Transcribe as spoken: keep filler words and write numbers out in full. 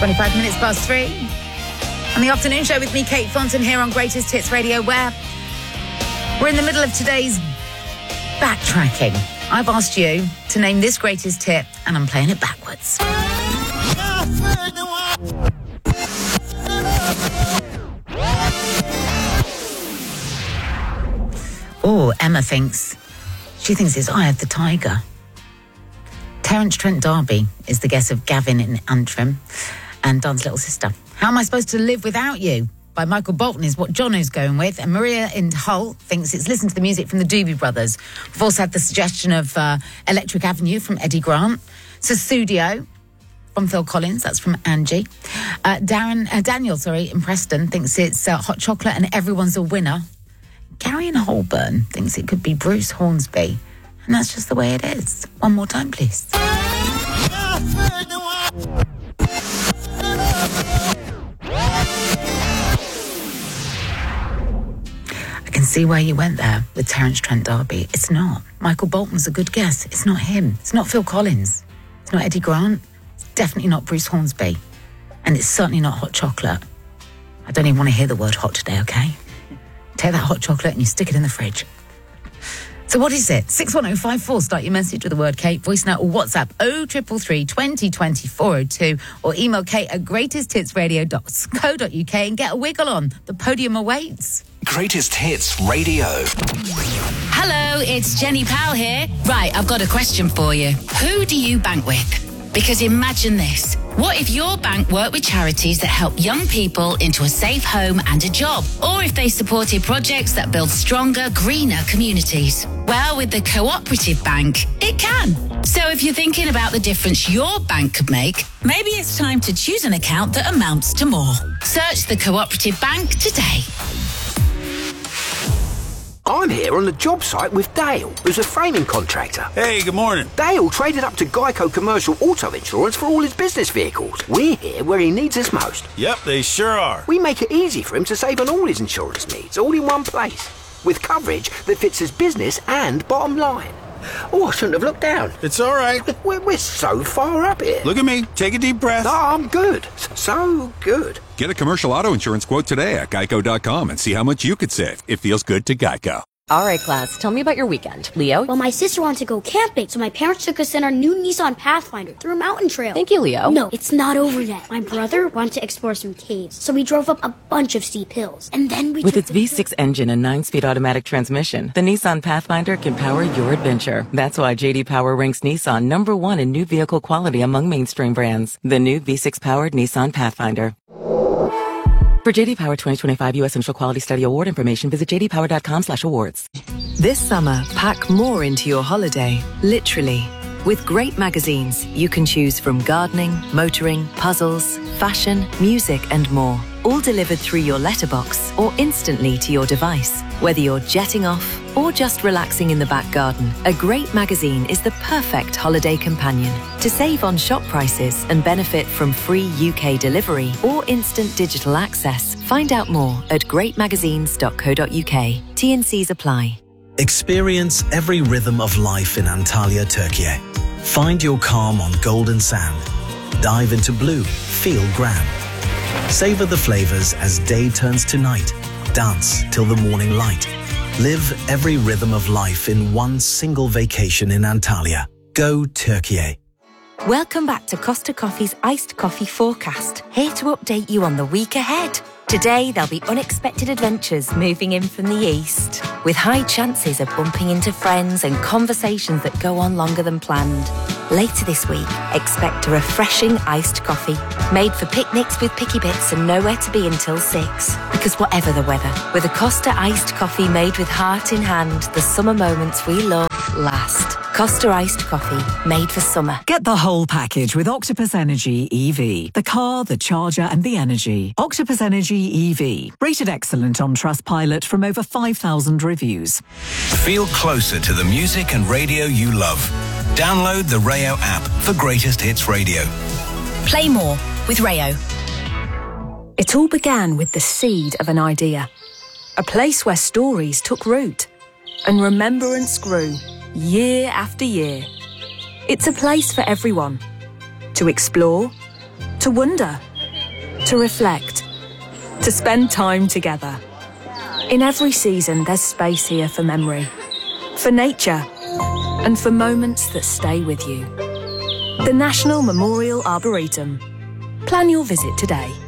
twenty-five minutes past three. On the afternoon show with me, Kate Thornton, here on Greatest Hits Radio, where we're in the middle of today's backtracking. I've asked you to name this greatest hit, and I'm playing it backwards. Oh, Emma thinks, she thinks it's Eye of the Tiger. Terence Trent D'Arby is the guest of Gavin in Antrim and Don's little sister. How Am I Supposed to Live Without You by Michael Bolton is what Jono's going with. And Maria in Hull thinks it's Listen to the Music from the Doobie Brothers. We've also had the suggestion of uh, Electric Avenue from Eddie Grant. Susudio from Phil Collins, that's from Angie. Uh, Darren, uh, Daniel, sorry, in Preston thinks it's uh, Hot Chocolate and Everyone's a Winner. Gary in Holborn thinks it could be Bruce Hornsby. And that's just the way it is. One more time, please. I can see where you went there with Terence Trent D'Arby. It's not. Michael Bolton was a good guess. It's not him. It's not Phil Collins. It's not Eddie Grant. It's definitely not Bruce Hornsby. And it's certainly not Hot Chocolate. I don't even want to hear the word hot today, okay? Take that hot chocolate and you stick it in the fridge. So what is it? six one oh five four. Start your message with the word Kate. Voice note or WhatsApp oh three three three, twenty twenty, four oh two or email Kate at greatest hits radio dot co dot uk and get a wiggle on. The podium awaits. Greatest Hits Radio. Hello, it's Jenny Powell here. Right, I've got a question for you. Who do you bank with? Because imagine this. What if your bank worked with charities that help young people into a safe home and a job? Or if they supported projects that build stronger, greener communities? Well, with the Cooperative Bank, it can. So if you're thinking about the difference your bank could make, maybe it's time to choose an account that amounts to more. Search the Cooperative Bank today. I'm here on the job site with Dale, who's a framing contractor. Hey, good morning. Dale traded up to Geico Commercial Auto Insurance for all his business vehicles. We're here where he needs us most. Yep, they sure are. We make it easy for him to save on all his insurance needs, all in one place, with coverage that fits his business and bottom line. Oh, I shouldn't have looked down. It's all right. We're, we're so far up here. Look at me. Take a deep breath. No, I'm good. So good. Get a commercial auto insurance quote today at geico dot com and see how much you could save. It feels good to Geico. All right, class, tell me about your weekend. Leo? Well, my sister wanted to go camping, so my parents took us in our new Nissan Pathfinder through a mountain trail. Thank you, Leo. No, it's not over yet. My brother wanted to explore some caves, so we drove up a bunch of steep hills. And then we With took its the V six engine and nine-speed automatic transmission, the Nissan Pathfinder can power your adventure. That's why J D Power ranks Nissan number one in new vehicle quality among mainstream brands. The new V six-powered Nissan Pathfinder. For J D Power twenty twenty-five U S Central Quality Study Award information, visit j d power dot com slash awards. This summer, pack more into your holiday, literally. With great magazines, you can choose from gardening, motoring, puzzles, fashion, music and more. All delivered through your letterbox or instantly to your device. Whether you're jetting off or just relaxing in the back garden, a great magazine is the perfect holiday companion. To save on shop prices and benefit from free U K delivery or instant digital access, find out more at great magazines dot co dot uk. T and Cs apply. Experience every rhythm of life in Antalya, Turkey. Find your calm on golden sand. Dive into blue, feel grand. Savor the flavors as day turns to night. Dance till the morning light. Live every rhythm of life in one single vacation in Antalya. Go Turkey. Welcome back to Costa Coffee's Iced Coffee Forecast, here to update you on the week ahead. Today, there'll be unexpected adventures moving in from the east, with high chances of bumping into friends and conversations that go on longer than planned. Later this week, expect a refreshing iced coffee, made for picnics with picky bits and nowhere to be until six. Because whatever the weather, with a Costa iced coffee made with heart in hand, the summer moments we love last. Costa iced coffee, made for summer. Get the whole package with Octopus Energy E V. The car, the charger and the energy. Octopus Energy E V. Rated excellent on Trustpilot from over five thousand reviews. Feel closer to the music and radio you love. Download the Rayo app for Greatest Hits Radio. Play more with Rayo. It all began with the seed of an idea. A place where stories took root and remembrance grew. Year after year. It's a place for everyone. To explore, to wonder, to reflect, to spend time together. In every season, there's space here for memory, for nature, and for moments that stay with you. The National Memorial Arboretum. Plan your visit today.